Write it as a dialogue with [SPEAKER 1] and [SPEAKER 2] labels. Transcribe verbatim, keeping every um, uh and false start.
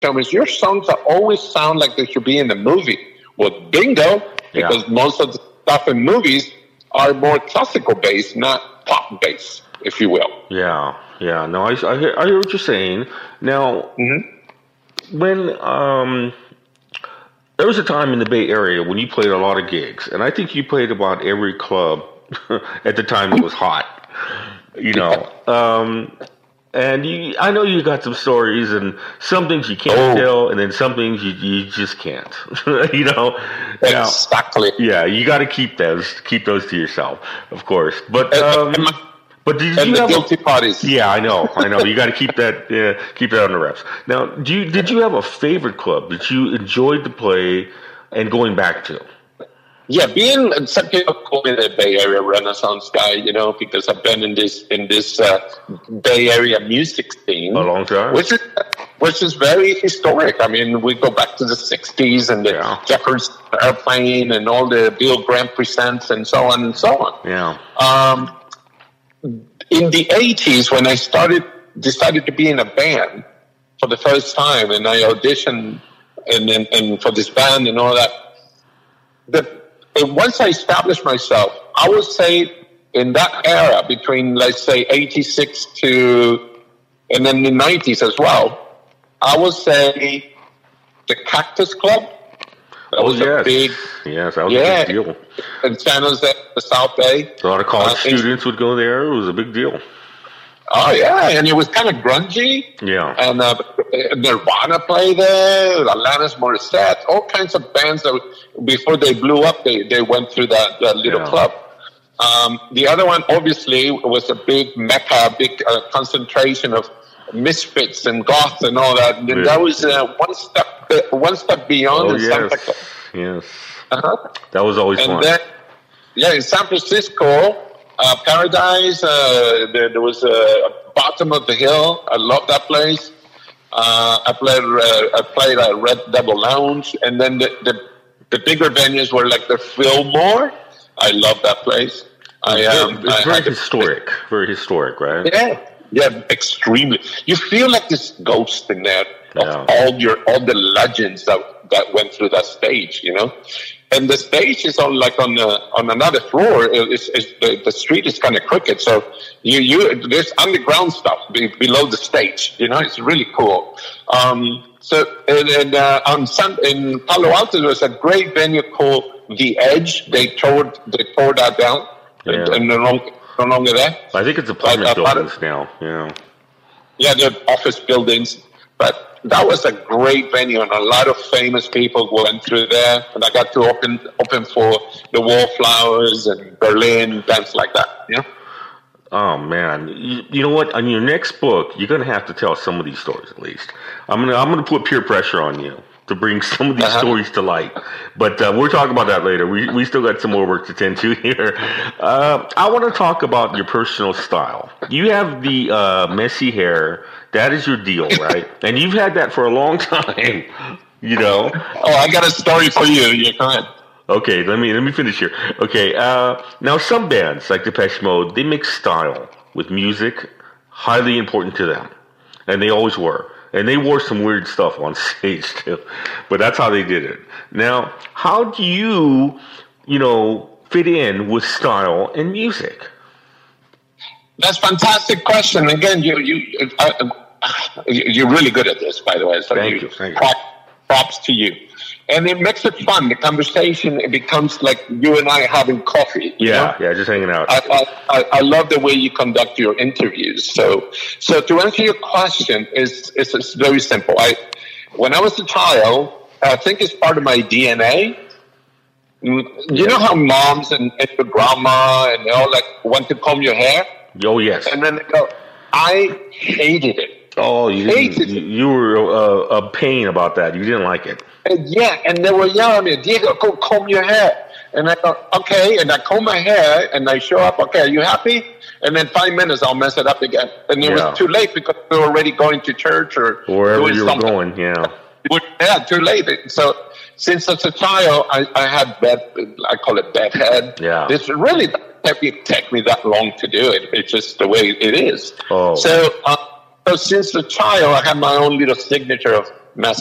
[SPEAKER 1] Thomas, your songs are always sound like they should be in the movie. Well, bingo, because yeah. most of the stuff in movies are more classical based, not pop based, if you will.
[SPEAKER 2] Yeah, yeah. No, I, I, hear, I hear what you're saying. Now, mm-hmm. when um, there was a time in the Bay Area when you played a lot of gigs, and I think you played about every club at the time it was hot. You know, um, and you, I know you got some stories, and some things you can't oh. tell, and then some things you, you just can't. You know,
[SPEAKER 1] exactly.
[SPEAKER 2] Now, yeah, you got to keep those, keep those to yourself, of course. But um,
[SPEAKER 1] and,
[SPEAKER 2] but did
[SPEAKER 1] and
[SPEAKER 2] you
[SPEAKER 1] the
[SPEAKER 2] have
[SPEAKER 1] guilty
[SPEAKER 2] a,
[SPEAKER 1] parties?
[SPEAKER 2] Yeah, I know, I know. You got to keep that, uh, keep that on the reps. Now, do you, did you have a favorite club that you enjoyed to play and going back to?
[SPEAKER 1] Yeah, being some people call me the Bay Area Renaissance guy, you know, because I've been in this in this uh, Bay Area music scene
[SPEAKER 2] a long time,
[SPEAKER 1] which is which is very historic. I mean, we go back to the sixties and the
[SPEAKER 2] yeah.
[SPEAKER 1] Jefferson Airplane and all the Bill Graham Presents and so on and so on.
[SPEAKER 2] Yeah.
[SPEAKER 1] Um, in the eighties, when I started decided to be in a band for the first time, and I auditioned and and, and for this band and all that, the And once I established myself, I would say in that era between, let's say, eighty-six to, and then the nineties as well, I would say the Cactus Club. That
[SPEAKER 2] oh,
[SPEAKER 1] was
[SPEAKER 2] yes.
[SPEAKER 1] a big,
[SPEAKER 2] yes, that was
[SPEAKER 1] yeah,
[SPEAKER 2] a big deal.
[SPEAKER 1] In San Jose, the South Bay.
[SPEAKER 2] A lot of college
[SPEAKER 1] uh,
[SPEAKER 2] students would go there. It was a big deal.
[SPEAKER 1] Oh, yeah, and it was kind of grungy.
[SPEAKER 2] Yeah.
[SPEAKER 1] And uh, Nirvana played there, Alanis Morissette, all kinds of bands that before they blew up, they, they went through that, that little
[SPEAKER 2] yeah.
[SPEAKER 1] club. Um, the other one, obviously, was a big mecca, big uh, concentration of misfits and goth and all that. And yeah. that was uh, one step one step beyond
[SPEAKER 2] oh,
[SPEAKER 1] in
[SPEAKER 2] yes.
[SPEAKER 1] Santa Clara.
[SPEAKER 2] Yes.
[SPEAKER 1] Uh-huh.
[SPEAKER 2] That was always
[SPEAKER 1] and
[SPEAKER 2] fun.
[SPEAKER 1] Then, yeah, in San Francisco, Uh, Paradise, uh, there, there was a uh, Bottom of the Hill. I love that place. Uh, I played uh, I played at Red Devil Lounge, and then the, the the bigger venues were like the Fillmore. I love that place. I
[SPEAKER 2] um, it's
[SPEAKER 1] I,
[SPEAKER 2] very
[SPEAKER 1] I,
[SPEAKER 2] historic, very historic, right?
[SPEAKER 1] Yeah, yeah, extremely. You feel like this ghost in there of
[SPEAKER 2] yeah.
[SPEAKER 1] all your all the legends that that went through that stage, you know. And the stage is on like on the, on another floor. It's, it's, the, the street is kind of crooked, so you you there's underground stuff be, below the stage. You know, it's really cool. Um, so and, and uh, on Sun, in Palo Alto, there was a great venue called The Edge. They tore they tore that down,
[SPEAKER 2] yeah.
[SPEAKER 1] and no longer, no longer there.
[SPEAKER 2] I think it's apartment
[SPEAKER 1] uh,
[SPEAKER 2] buildings now. Yeah,
[SPEAKER 1] yeah, they're office buildings, but. That was a great venue, and a lot of famous people went through there. And I got to open open for the Wallflowers and Berlin, bands like that. Yeah.
[SPEAKER 2] Oh man, you, you know what? On your next book, you're gonna have to tell some of these stories. At least I'm gonna I'm gonna put peer pressure on you to bring some of these uh-huh. stories to light. But uh, we're talking about that later. We we still got some more work to tend to here. Uh, I want to talk about your personal style. You have the uh, messy hair. That is your deal, right? And you've had that for a long time, you know.
[SPEAKER 1] Oh, I got a story for you. You go ahead.
[SPEAKER 2] Okay, let me let me finish here. Okay, uh, now some bands like Depeche Mode, they mix style with music, highly important to them, and they always were. And they wore some weird stuff on stage too, but that's how they did it. Now, how do you, you know, fit in with style and music?
[SPEAKER 1] That's a fantastic question. Again, you you uh, you're really good at this, by the way. So
[SPEAKER 2] thank
[SPEAKER 1] you,
[SPEAKER 2] you. Thank
[SPEAKER 1] prop,
[SPEAKER 2] you.
[SPEAKER 1] Props to you. And it makes it fun. The conversation, it becomes like you and I having coffee. You
[SPEAKER 2] yeah,
[SPEAKER 1] know?
[SPEAKER 2] yeah, just hanging out.
[SPEAKER 1] I, I, I love the way you conduct your interviews. So, so to answer your question, is it's, it's very simple. I, when I was a child, I think it's part of my D N A. You know how moms and, and your grandma and they all like want to comb your hair?
[SPEAKER 2] Oh yes.
[SPEAKER 1] And then they go, I hated it.
[SPEAKER 2] Oh, you
[SPEAKER 1] hated
[SPEAKER 2] you,
[SPEAKER 1] it.
[SPEAKER 2] you were uh, a pain about that. You didn't like it.
[SPEAKER 1] And yeah, and they were yelling at me, Diego, go comb your hair. And I go, okay, and I comb my hair, and I show up, okay, are you happy? And then five minutes, I'll mess it up again. And it
[SPEAKER 2] yeah.
[SPEAKER 1] was too late because we were already going to church or
[SPEAKER 2] wherever
[SPEAKER 1] doing
[SPEAKER 2] you were
[SPEAKER 1] something.
[SPEAKER 2] going, yeah.
[SPEAKER 1] Yeah, too late. So since as a child, I, I had bad, I call it bad head.
[SPEAKER 2] Yeah.
[SPEAKER 1] It's really doesn't take me that long to do it. It's just the way it is.
[SPEAKER 2] Oh.
[SPEAKER 1] So, uh, so since a child, I had my own little signature of